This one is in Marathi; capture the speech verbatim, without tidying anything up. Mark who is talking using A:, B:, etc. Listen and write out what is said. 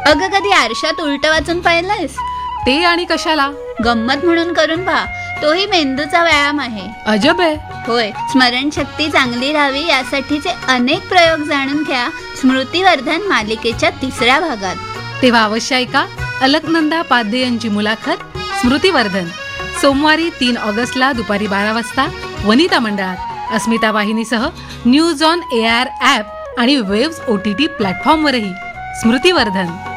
A: अगं, कधी आरशात उलट वाचून पाहिलंयस?
B: ते आणि कशाला?
A: गंमत म्हणून करून पहा, तोही मेंदूचा व्यायाम आहे.
B: अजब आहे.
A: होय, स्मरणशक्ती चांगली राहावी यासाठीचे अनेक प्रयोग जाणून घ्या स्मृतिवर्धन मालिकेच्या तिसऱ्या भागात.
B: तेव्हा अवश्य ऐका अलकनंदा पाध्ये यांची मुलाखत स्मृतिवर्धन, सोमवारी तीन ऑगस्टला दुपारी बारा वाजता वनिता मंडळात, अस्मिता वाहिनीसह न्यूज ऑन एआर ॲप आणि वेव्स ओ टी टी प्लॅटफॉर्मवरही. स्मृतिवर्धन.